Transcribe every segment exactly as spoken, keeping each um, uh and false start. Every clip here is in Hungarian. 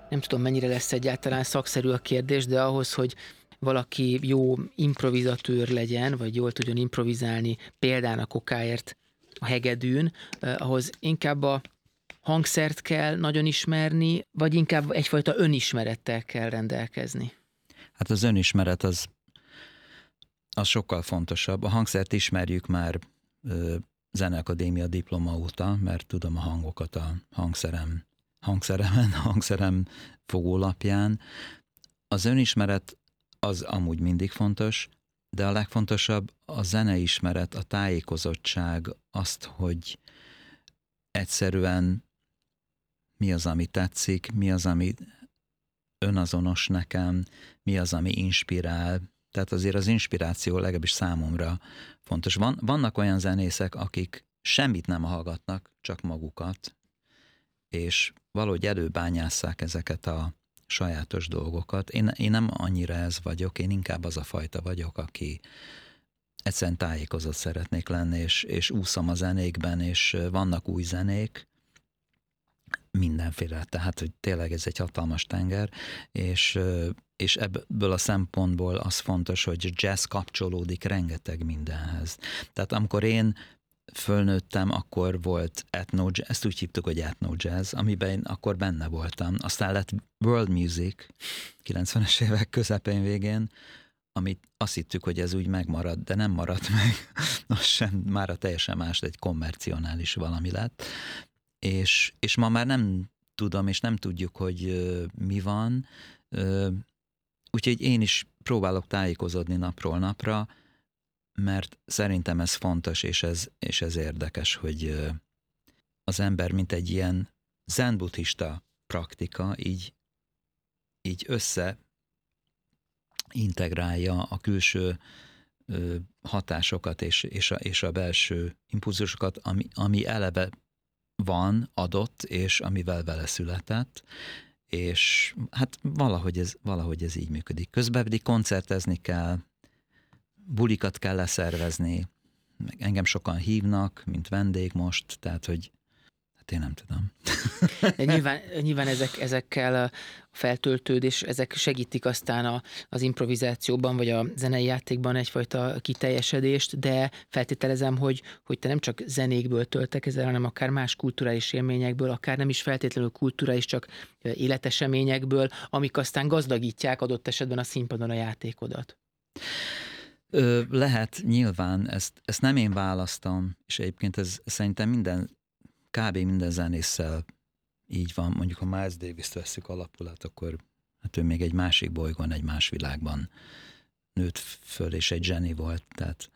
Nem tudom, mennyire lesz egyáltalán szakszerű a kérdés, de ahhoz, hogy valaki jó improvizatőr legyen, vagy jól tudjon improvizálni például a kokáért a hegedűn, eh, ahhoz inkább a hangszert kell nagyon ismerni, vagy inkább egyfajta önismerettel kell rendelkezni? Hát az önismeret az, az sokkal fontosabb. A hangszert ismerjük már ö, Zeneakadémia diploma óta, mert tudom a hangokat a hangszerem, hangszeremen, hangszerem fogólapján. Az önismeret az amúgy mindig fontos, de a legfontosabb a zeneismeret, a tájékozottság, azt, hogy egyszerűen mi az, ami tetszik, mi az, ami önazonos nekem, mi az, ami inspirál. Tehát azért az inspiráció legalábbis számomra fontos. Van, vannak olyan zenészek, akik semmit nem hallgatnak, csak magukat, és valahogy előbányásszák ezeket a sajátos dolgokat. Én, én nem annyira ez vagyok, én inkább az a fajta vagyok, aki egyszerűen tájékozott szeretnék lenni, és, és úszom a zenékben, és vannak új zenék, mindenféle, tehát hogy tényleg ez egy hatalmas tenger, és, és ebből a szempontból az fontos, hogy jazz kapcsolódik rengeteg mindenhez. Tehát amikor én fölnőttem, akkor volt ethno jazz, ezt úgy hívtuk, hogy ethno jazz, amiben én akkor benne voltam. Aztán lett world music kilencvenes évek közepén végén, amit azt hittük, hogy ez úgy megmarad, de nem maradt meg. Az sem, már a teljesen más, egy kommercionális valami lett. És, és ma már nem tudom, és nem tudjuk, hogy uh, mi van. Uh, úgyhogy én is próbálok tájékozódni napról napra, mert szerintem ez fontos, és ez, és ez érdekes, hogy uh, az ember, mint egy ilyen zen-buddhista praktika, így, így össze integrálja a külső uh, hatásokat és, és, a, és a belső impulzusokat, ami, ami eleve van, adott, és amivel vele született, és hát valahogy ez, valahogy ez így működik. Közben pedig koncertezni kell, bulikat kell leszervezni, meg engem sokan hívnak, mint vendég most, tehát, hogy hát én nem tudom. De nyilván, nyilván ezek, ezekkel a feltöltődés, ezek segítik aztán a, az improvizációban, vagy a zenei játékban egyfajta kiteljesedést, de feltételezem, hogy, hogy te nem csak zenékből töltekezel, hanem akár más kulturális élményekből, akár nem is feltétlenül kulturális, csak életeseményekből, amik aztán gazdagítják adott esetben a színpadon a játékodat. Ö, lehet, nyilván, ezt, ezt nem én választom, és egyébként ez szerintem minden kb. Minden zenésszel így van. Mondjuk, ha Miles Davis-t vesszük alapul, hát akkor hát ő még egy másik bolygón, egy más világban nőtt föl, és egy zseni volt. Tehát,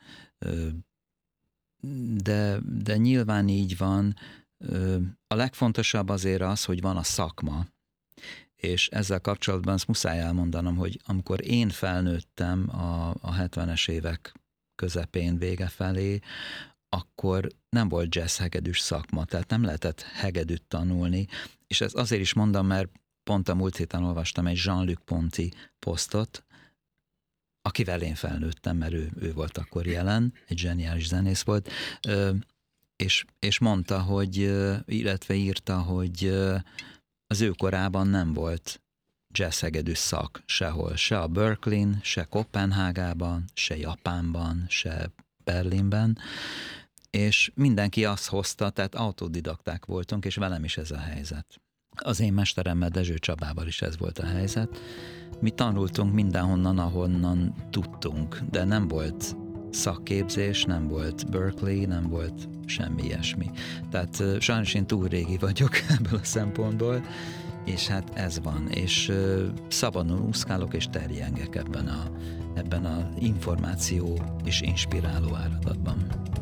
de, de nyilván így van. A legfontosabb azért az, hogy van a szakma, és ezzel kapcsolatban azt muszáj elmondanom, hogy amikor én felnőttem a, a hetvenes évek közepén, vége felé, akkor nem volt jazz hegedűs szakma, tehát nem lehetett hegedűt tanulni, és ez azért is mondom, mert pont a múlt héten olvastam egy Jean-Luc Ponty posztot, akivel én felnőttem, mert ő, ő volt akkor jelen, egy zseniális zenész volt, és, és mondta, hogy, illetve írta, hogy az ő korában nem volt jazz hegedűs szak sehol, se a Berkeley-n, se Kopenhágában, se Japánban, se Berlinben, és mindenki azt hozta, tehát autodidakták voltunk, és velem is ez a helyzet. Az én mesteremmel, Dezső Csabával is ez volt a helyzet. Mi tanultunk mindenhonnan, ahonnan tudtunk, de nem volt szakképzés, nem volt Berkeley, nem volt semmi ilyesmi. Tehát sajnos én túl régi vagyok ebből a szempontból, és hát ez van, és szabadon úszkálok és terjengek ebben a, ebben a információ és inspiráló áradatban.